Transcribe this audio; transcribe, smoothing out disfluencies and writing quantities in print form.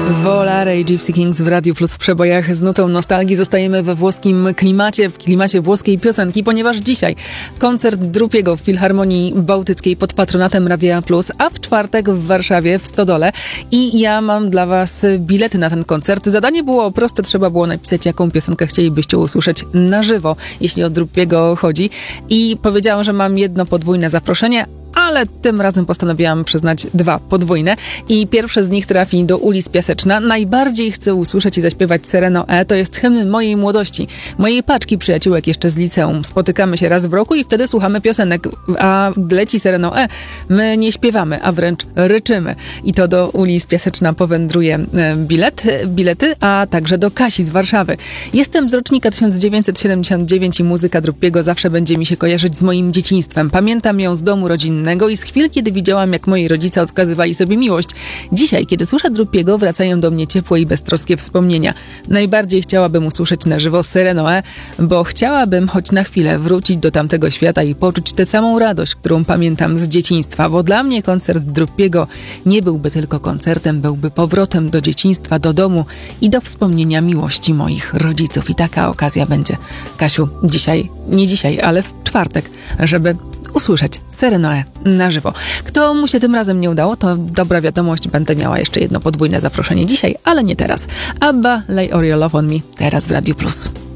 Volare i Gypsy Kings w Radiu Plus w przebojach z nutą nostalgii. Zostajemy we włoskim klimacie, w klimacie włoskiej piosenki, ponieważ dzisiaj koncert Drupiego w Filharmonii Bałtyckiej pod patronatem Radia Plus, a w czwartek w Warszawie w Stodole. I ja mam dla was bilety na ten koncert. Zadanie było proste, trzeba było napisać, jaką piosenkę chcielibyście usłyszeć na żywo, jeśli o Drupiego chodzi. I powiedziałam, że mam jedno podwójne zaproszenie, ale tym razem postanowiłam przyznać dwa podwójne i pierwsze z nich trafi do Ulic Piaseczna. Najbardziej chcę usłyszeć i zaśpiewać Sereno E. To jest hymn mojej młodości, mojej paczki przyjaciółek jeszcze z liceum. Spotykamy się raz w roku i wtedy słuchamy piosenek, a leci Sereno E. My nie śpiewamy, a wręcz ryczymy. I to do Ulic Piaseczna powędruje bilety, a także do Kasi z Warszawy. Jestem z rocznika 1979 i muzyka Drupiego zawsze będzie mi się kojarzyć z moim dzieciństwem. Pamiętam ją z domu rodzinnego i z chwil, kiedy widziałam, jak moi rodzice okazywali sobie miłość. Dzisiaj, kiedy słyszę Drupiego, wracają do mnie ciepłe i beztroskie wspomnienia. Najbardziej chciałabym usłyszeć na żywo Sereno E, bo chciałabym choć na chwilę wrócić do tamtego świata i poczuć tę samą radość, którą pamiętam z dzieciństwa, bo dla mnie koncert Drupiego nie byłby tylko koncertem, byłby powrotem do dzieciństwa, do domu i do wspomnienia miłości moich rodziców. I taka okazja będzie, Kasiu, nie dzisiaj, ale w czwartek, żeby usłyszeć Sereno E na żywo. Kto mu się tym razem nie udało, to dobra wiadomość, będę miała jeszcze jedno podwójne zaproszenie dzisiaj, ale nie teraz. ABBA, Lay All Your Love on Me, teraz w Radiu Plus.